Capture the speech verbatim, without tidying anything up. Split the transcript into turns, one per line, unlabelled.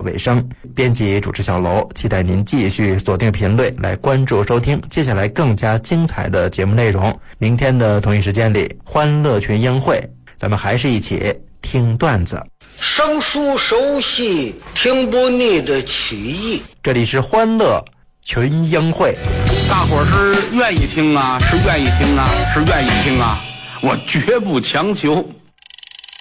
尾声。编辑主持小楼，期待您继续锁定频率来关注收听接下来更加精彩的节目内容。明天的同一时间里，欢乐群英会，咱们还是一起听段子，
生疏熟悉，听不腻的曲艺。
这里是欢乐群英会。
大伙儿是愿意听啊，是愿意听啊，是愿意听啊，我绝不强求。